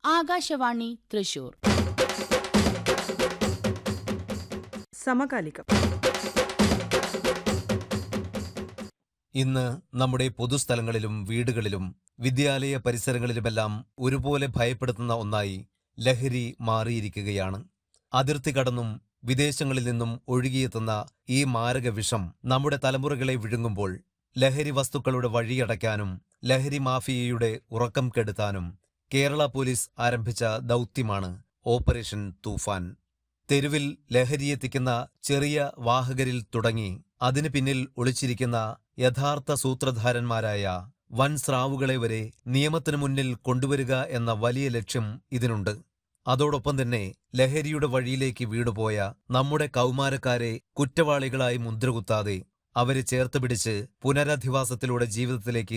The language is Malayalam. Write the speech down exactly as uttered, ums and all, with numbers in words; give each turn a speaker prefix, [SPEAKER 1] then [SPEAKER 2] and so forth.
[SPEAKER 1] ആകാശവാണി തൃശൂർ.
[SPEAKER 2] സമകാലികം.
[SPEAKER 3] ഇന്ന് നമ്മുടെ പൊതുസ്ഥലങ്ങളിലും വീടുകളിലും വിദ്യാലയ പരിസരങ്ങളിലുമെല്ലാം ഒരുപോലെ ഭയപ്പെടുത്തുന്ന ഒന്നായി ലഹരി മാറിയിരിക്കുകയാണ്. അതിർത്തി കടന്നും വിദേശങ്ങളിൽ നിന്നും ഒഴുകിയെത്തുന്ന ഈ മാരക വിഷം നമ്മുടെ തലമുറകളെ വിഴുങ്ങുമ്പോൾ ലഹരി വസ്തുക്കളുടെ വഴിയടയ്ക്കാനും ലഹരി മാഫിയയുടെ ഉറക്കം കെടുത്താനും കേരള പോലീസ് ആരംഭിച്ച ദൗത്യമാണ് ഓപ്പറേഷൻ തൂഫാൻ. തെരുവിൽ ലഹരിയെത്തിക്കുന്ന ചെറിയ വാഹകരിൽ തുടങ്ങി അതിനു പിന്നിൽ ഒളിച്ചിരിക്കുന്ന യഥാർത്ഥ സൂത്രധാരന്മാരായ വൻ സ്രാവുകളെ വരെ നിയമത്തിനു മുന്നിൽ കൊണ്ടുവരിക എന്ന വലിയ ലക്ഷ്യം ഇതിനുണ്ട്. അതോടൊപ്പം തന്നെ ലഹരിയുടെ വഴിയിലേക്ക് വീടുപോയ നമ്മുടെ കൗമാരക്കാരെ കുറ്റവാളികളായി മുദ്രകുത്താതെ അവരെ ചേർത്ത് പിടിച്ച് പുനരധിവാസത്തിലൂടെ ജീവിതത്തിലേക്ക്